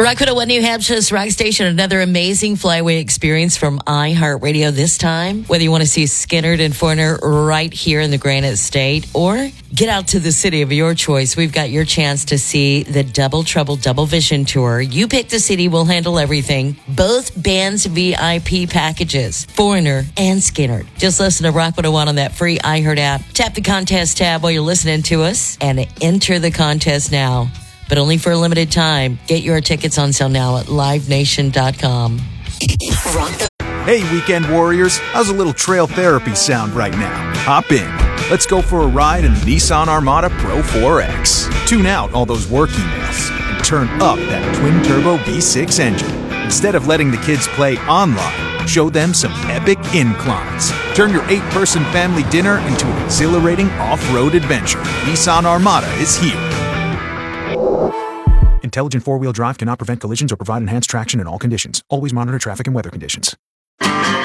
Rock 101 New Hampshire's Rock Station, another amazing flyway experience from iHeartRadio this time. Whether you want to see Skynyrd and Foreigner right here in the Granite State or get out to the city of your choice, we've got your chance to see the Double Trouble Double Vision Tour. You pick the city, we'll handle everything. Both bands' VIP packages, Foreigner and Skynyrd. Just listen to Rock 101 on that free iHeart app. Tap the contest tab while you're listening to us and enter the contest now. But only for a limited time. Get your tickets on sale now at livenation.com. Hey, weekend warriors. How's a little trail therapy sound right now? Hop in. Let's go for a ride in the Nissan Armada Pro 4X. Tune out all those work emails and turn up that twin-turbo V6 engine. Instead of letting the kids play online, show them some epic inclines. Turn your 8-person family dinner into an exhilarating off-road adventure. Nissan Armada is here. Intelligent four-wheel drive cannot prevent collisions or provide enhanced traction in all conditions. Always monitor traffic and weather conditions.